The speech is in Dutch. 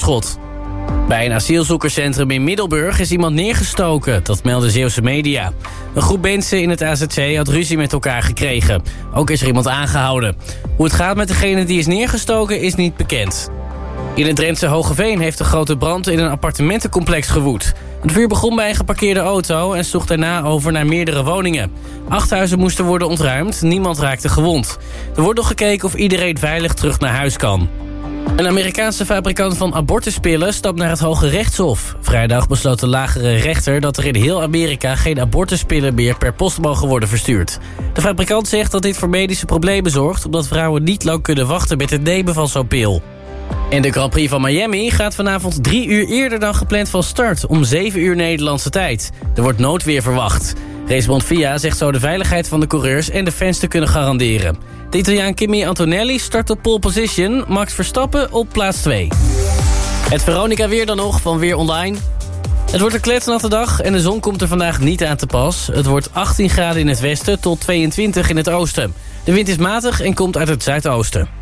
schot. Bij een asielzoekerscentrum in Middelburg is iemand neergestoken. Dat melden Zeeuwse media. Een groep mensen in het AZC had ruzie met elkaar gekregen. Ook is er iemand aangehouden. Hoe het gaat met degene die is neergestoken is niet bekend. In het Drentse Hogeveen heeft een grote brand in een appartementencomplex gewoed. Het vuur begon bij een geparkeerde auto en sloeg daarna over naar meerdere woningen. 8 huizen moesten worden ontruimd, niemand raakte gewond. Er wordt nog gekeken of iedereen veilig terug naar huis kan. Een Amerikaanse fabrikant van abortuspillen stapt naar het Hoge Rechtshof. Vrijdag besloot de lagere rechter dat er in heel Amerika geen abortuspillen meer per post mogen worden verstuurd. De fabrikant zegt dat dit voor medische problemen zorgt, omdat vrouwen niet lang kunnen wachten met het nemen van zo'n pil. En de Grand Prix van Miami gaat vanavond 3 uur eerder dan gepland van start, om 7 uur Nederlandse tijd. Er wordt noodweer verwacht. Racebond FIA zegt zo de veiligheid van de coureurs en de fans te kunnen garanderen. De Italiaan Kimi Antonelli start op pole position, Max Verstappen op plaats 2. Het Veronica weer dan nog van Weer Online. Het wordt een kletsnatte dag en de zon komt er vandaag niet aan te pas. Het wordt 18 graden in het westen tot 22 in het oosten. De wind is matig en komt uit het zuidoosten.